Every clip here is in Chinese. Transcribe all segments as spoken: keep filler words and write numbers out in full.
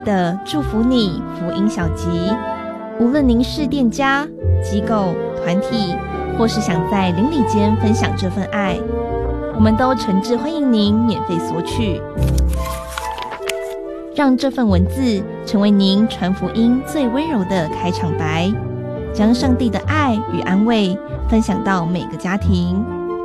的祝福你福音小集，无论您是店家、机构、团体，或是想在邻里间分享这份爱，我们都诚挚欢迎您免费索取。让这份文字成为您传福音最温柔的开场白，将上帝的爱与安慰分享到每个家庭。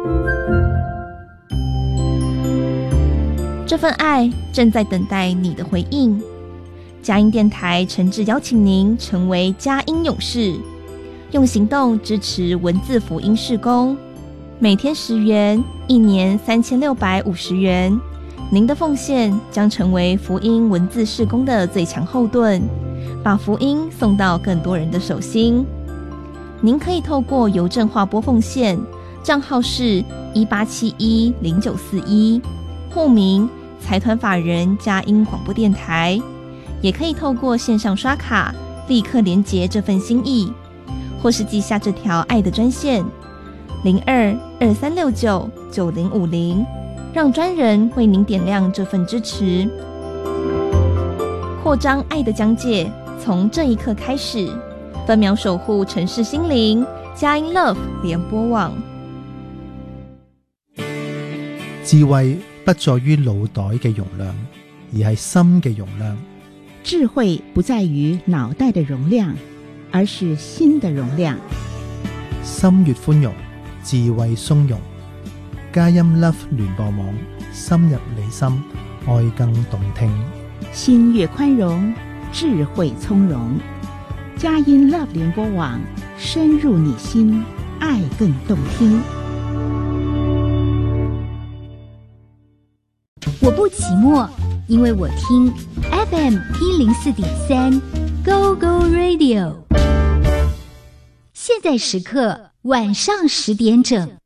这份爱正在等待你的回应。佳音电台诚挚邀请您成为佳音勇士，用行动支持文字福音事工。每天十元，一年三千六百五十元。您的奉献将成为福音文字事工的最强后盾，把福音送到更多人的手心。您可以透过邮政划拨奉献，账号是一八七一零九四一，户名财团法人佳音广播电台。也可以透过线上刷卡立刻连结这份心意，或是记下这条爱的专线零二二三六九九零五零，让专人为您点亮这份支持。扩张爱的疆界，从这一刻开始，分秒守護城市心靈，佳音 Love 聯播網。 智慧不在於腦袋嘅容量，而係心嘅容量。 智慧不在於腦袋的容量，而是心的容量。 心越寬容，智慧鬆容。佳音 Love 聯播網，深入你心，愛更動聽。 心越寬容，智慧從容。佳音 Love 聯播網，深入你心，愛更動聽。 我不寂寞，因為我聽 F M 一零四點三 Go Go Radio。現在時刻晚上十點整。